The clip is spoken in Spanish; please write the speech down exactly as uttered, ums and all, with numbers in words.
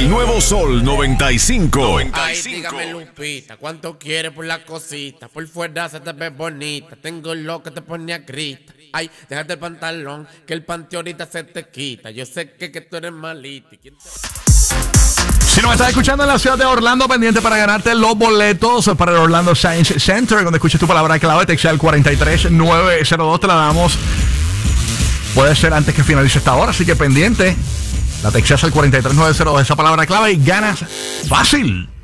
El nuevo Sol noventa y cinco. Ay, dígame, Lupita, ¿cuánto quieres por la cosita? Por fuera se te ve bonita. Tengo lo que te pone a grita. Ay, déjate el pantalón, que el panty ahorita se te quita. Yo sé que, que tú eres malita. ¿Quién te... Si nos estás escuchando en la ciudad de Orlando, pendiente para ganarte los boletos para el Orlando Science Center, donde escuches tu palabra clave, texta al cuatro tres nueve cero dos, te la damos. Puede ser antes que finalice esta hora, así que pendiente. La textas al cuatro tres nueve cero dos, esa palabra clave, y ganas fácil.